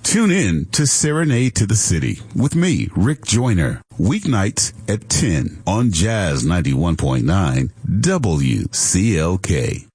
Tune in to Serenade to the City with me, Rick Joyner, weeknights at 10 on Jazz 91.9 WCLK.